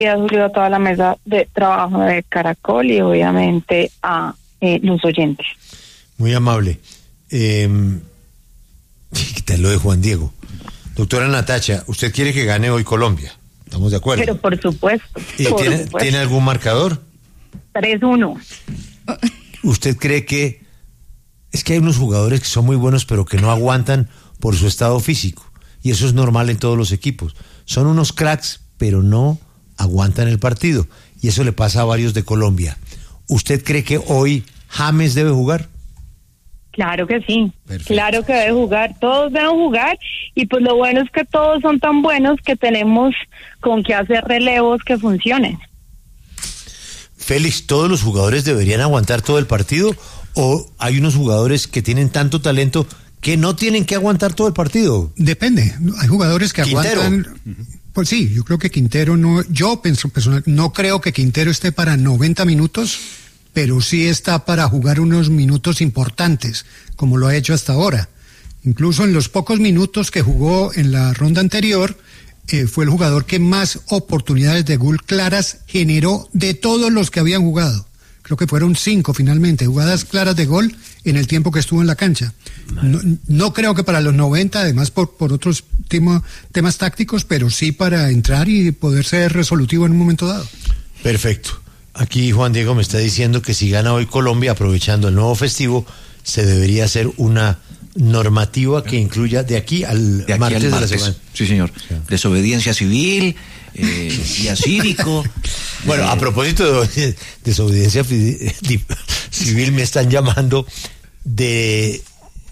días, Julio, a toda la mesa de trabajo de Caracol y obviamente a los oyentes. Muy amable. ¿Qué tal lo de Juan Diego? Doctora Natacha, ¿usted quiere que gane hoy Colombia? ¿Estamos de acuerdo? Pero por supuesto. ¿Tiene algún marcador? 3-1. ¿Usted cree que es que hay unos jugadores que son muy buenos pero que no aguantan por su estado físico? Y eso es normal en todos los equipos. Son unos cracks, pero no aguantan el partido. Y eso le pasa a varios de Colombia. ¿Usted cree que hoy James debe jugar? Claro que sí. Perfecto. Claro que debe jugar. Todos deben jugar. Y pues lo bueno es que todos son tan buenos que tenemos con qué hacer relevos que funcionen. Félix, ¿todos los jugadores deberían aguantar todo el partido? ¿O hay unos jugadores que tienen tanto talento que no tienen que aguantar todo el partido? Depende. Hay jugadores que Quintero. aguantan. Pues sí, yo creo que Quintero no. Yo pienso personal, no creo que Quintero esté para 90 minutos, pero sí está para jugar unos minutos importantes, como lo ha hecho hasta ahora. Incluso en los pocos minutos que jugó en la ronda anterior, fue el jugador que más oportunidades de gol claras generó de todos los que habían jugado. Creo que fueron 5 finalmente, jugadas claras de gol en el tiempo que estuvo en la cancha. No creo que para los 90, además por otros temas tácticos, pero sí para entrar y poder ser resolutivo en un momento dado. Perfecto. Aquí Juan Diego me está diciendo que si gana hoy Colombia, aprovechando el nuevo festivo, se debería hacer una normativa que incluya de aquí al martes de la semana. Sí, señor. Desobediencia civil, día cívico. Bueno, a propósito de desobediencia civil, me están llamando de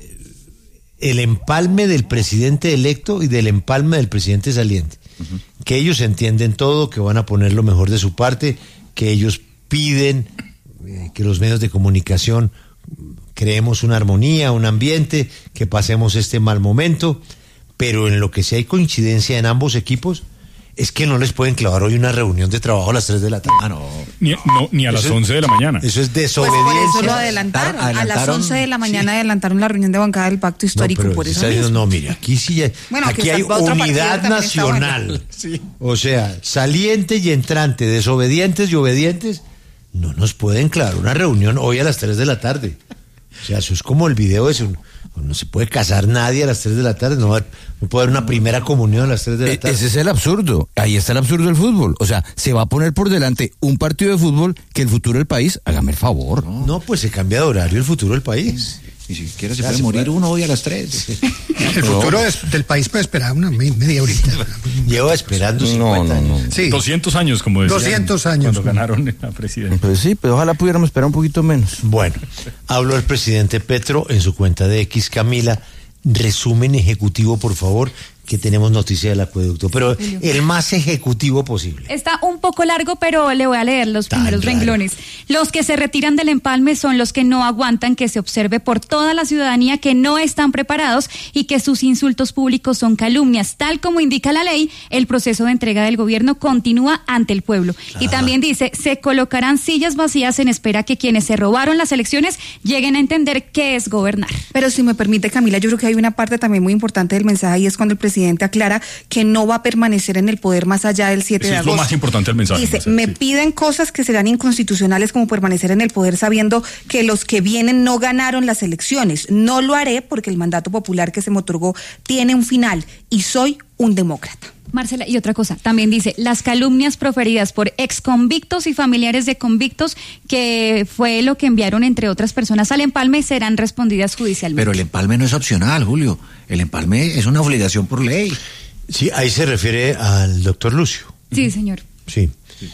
el empalme del presidente electo y del empalme del presidente saliente. Que ellos entienden todo, que van a poner lo mejor de su parte, que ellos piden que los medios de comunicación creemos una armonía, un ambiente, que pasemos este mal momento, pero en lo que sí hay coincidencia en ambos equipos es que no les pueden clavar hoy una reunión de trabajo a las 3 de la tarde. Ah, no. Ni a las 11 de la mañana. Eso es Pues desobediencia. por eso lo adelantaron. A las 11 de la mañana adelantaron la reunión de bancada del Pacto Histórico. No, por eso diciendo, no, mire, aquí sí hay, bueno, aquí hay unidad nacional. Sí. O sea, saliente y entrante, desobedientes y obedientes, no nos pueden clavar una reunión hoy a las 3 de la tarde. O sea, eso es como el video ese. No se puede casar nadie a las 3 de la tarde, no puede haber una primera comunión a las 3 de la tarde. Ese es el absurdo, ahí está el absurdo del fútbol. O sea, se va a poner por delante un partido de fútbol que el futuro del país, hágame el favor. No, pues se cambia de horario el futuro del país. Ni siquiera se puede morir uno hoy a las 3. El futuro del país puede esperar una media horita. Lleva esperando 50 años. Sí. 200 años, como decían. 200 años. Cuando ganaron la presidencia. Pues sí, pero ojalá pudiéramos esperar un poquito menos. Bueno, habló el presidente Petro en su cuenta de X. Camila, resumen ejecutivo, por favor, que tenemos noticia del acueducto, pero el más ejecutivo posible. Está un poco largo, pero le voy a leer los primeros renglones. Los que se retiran del empalme son los que no aguantan que se observe por toda la ciudadanía que no están preparados y que sus insultos públicos son calumnias. Tal como indica la ley, el proceso de entrega del gobierno continúa ante el pueblo. Y también dice, se colocarán sillas vacías en espera que quienes se robaron las elecciones lleguen a entender qué es gobernar. Pero si me permite, Camila, yo creo que hay una parte también muy importante del mensaje y es cuando el presidente aclara que no va a permanecer en el poder más allá del 7 de agosto. Es lo más importante del mensaje. Dice, me piden cosas que serán inconstitucionales como permanecer en el poder sabiendo que los que vienen no ganaron las elecciones. No lo haré porque el mandato popular que se me otorgó tiene un final y soy un demócrata. Marcela, y otra cosa, también dice, las calumnias proferidas por exconvictos y familiares de convictos, que fue lo que enviaron entre otras personas al empalme, serán respondidas judicialmente. Pero el empalme no es opcional, Julio. El empalme es una obligación por ley. Sí, ahí se refiere al doctor Lucio. Sí, señor. Sí,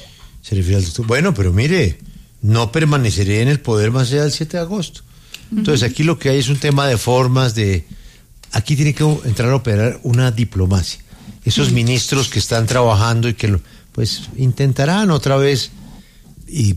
se refiere al doctor. Bueno, pero mire, no permaneceré en el poder más allá del 7 de agosto. Entonces aquí lo que hay es un tema de formas, aquí tiene que entrar a operar una diplomacia. Esos ministros que están trabajando y que pues intentarán otra vez y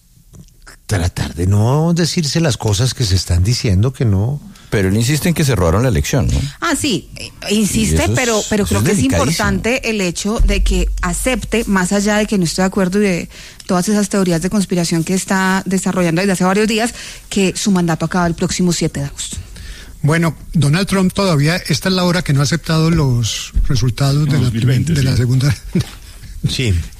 tratar de no decirse las cosas que se están diciendo, que no. Pero él insiste en que se robaron la elección, ¿no? Ah, sí, insiste, pero creo que es importante el hecho de que acepte, más allá de que no esté de acuerdo y de todas esas teorías de conspiración que está desarrollando desde hace varios días, que su mandato acaba el próximo 7 de agosto. Bueno, Donald Trump todavía, esta es la hora que no ha aceptado los resultados de la segunda. Sí.